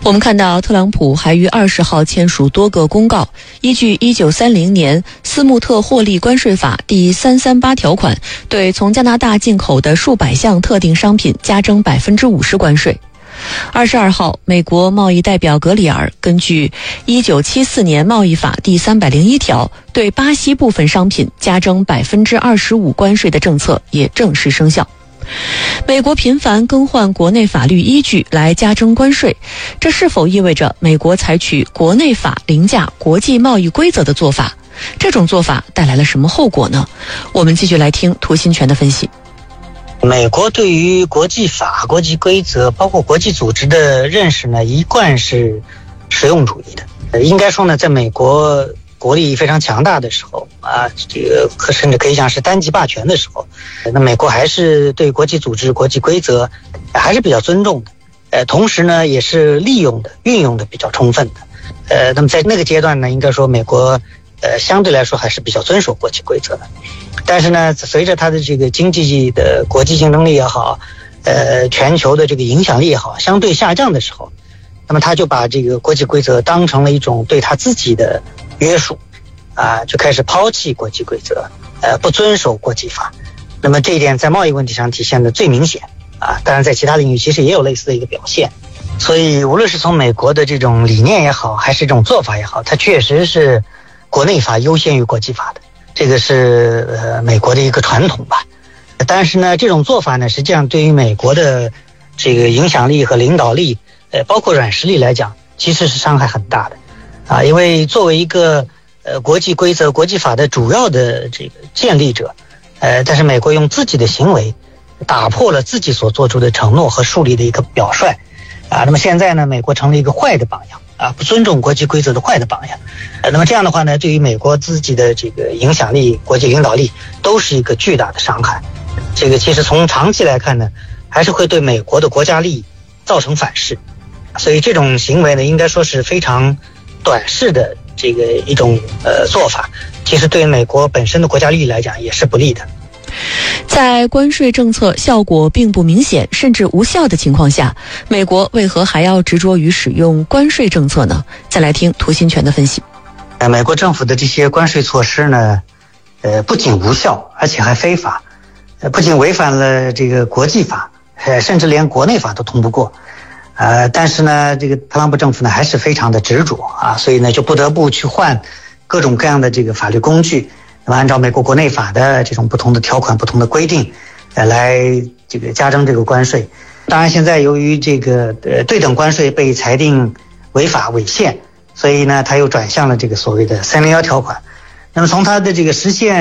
我们看到特朗普还于20号签署多个公告，依据1930年斯穆特获利关税法第338条款，对从加拿大进口的数百项特定商品加征50%关税。22号，美国贸易代表格里尔根据1974年贸易法第301条，对巴西部分商品加征25%关税的政策也正式生效。美国频繁更换国内法律依据来加征关税，这是否意味着美国采取国内法凌驾国际贸易规则的做法？这种做法带来了什么后果呢？我们继续来听涂新全的分析。 美国对于国际法、国际规则，包括国际组织的认识呢，一贯是实用主义的。应该说呢，在美国国力非常强大的时候啊，这个甚至可以讲是单极霸权的时候，那美国还是对国际组织、国际规则还是比较尊重的，同时呢也是利用的、运用的比较充分的。那么在那个阶段呢，应该说美国相对来说还是比较遵守国际规则的。但是呢，随着它的这个经济的国际竞争力也好，全球的这个影响力也好，相对下降的时候，那么他就把这个国际规则当成了一种对他自己的约束啊，就开始抛弃国际规则，不遵守国际法。那么这一点在贸易问题上体现的最明显啊，当然在其他领域其实也有类似的一个表现。所以无论是从美国的这种理念也好，还是这种做法也好，它确实是国内法优先于国际法的，这个是美国的一个传统吧。但是呢，这种做法呢，实际上对于美国的这个影响力和领导力，包括软实力来讲，其实是伤害很大的啊。因为作为一个国际规则、国际法的主要的这个建立者，但是美国用自己的行为打破了自己所做出的承诺和树立的一个表率啊。那么现在呢，美国成了一个坏的榜样啊，不尊重国际规则的坏的榜样。那么这样的话呢，对于美国自己的这个影响力、国际领导力都是一个巨大的伤害。这个其实从长期来看呢，还是会对美国的国家利益造成反噬。所以这种行为呢，应该说是非常短视的这个一种做法，其实对于美国本身的国家利益来讲也是不利的。 在关税政策效果并不明显甚至无效的情况下，美国为何还要执着于使用关税政策呢？再来听涂新全的分析。 美国政府的这些关税措施呢，不仅无效，而且还非法，不仅违反了这个国际法，甚至连国内法都通不过。但是呢，这个特朗普政府呢还是非常的执着啊，所以呢就不得不去换各种各样的这个法律工具，那么按照美国国内法的这种不同的条款、不同的规定，来这个加征这个关税。当然，现在由于这个对等关税被裁定违法违宪，所以呢，他又转向了这个所谓的301条款。那么从他的这个实施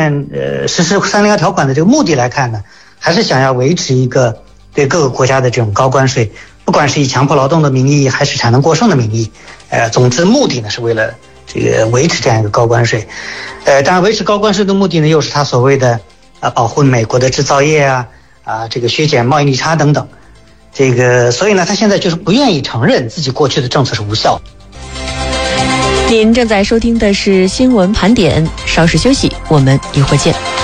301条款的这个目的来看呢，还是想要维持一个对各个国家的这种高关税。不管是以强迫劳动的名义还是产能过剩的名义，总之目的呢是为了这个维持这样一个高关税。当然维持高关税的目的呢，又是他所谓的保护美国的制造业这个削减贸易逆差等等。这个所以呢，他现在就是不愿意承认自己过去的政策是无效的。 您正在收听的是新闻盘点，稍事休息，我们一会儿见。